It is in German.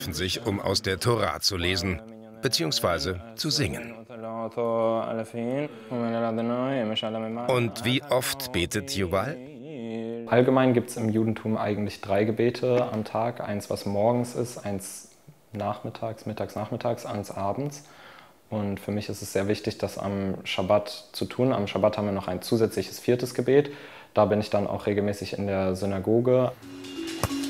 sich, um aus der Tora zu lesen bzw. zu singen. Und wie oft betet Yuval? Allgemein gibt es im Judentum eigentlich 3 Gebete am Tag. Eins, was morgens ist, eins nachmittags, nachmittags, eins abends. Und für mich ist es sehr wichtig, das am Schabbat zu tun. Am Schabbat haben wir noch ein zusätzliches 4. Gebet. Da bin ich dann auch regelmäßig in der Synagoge.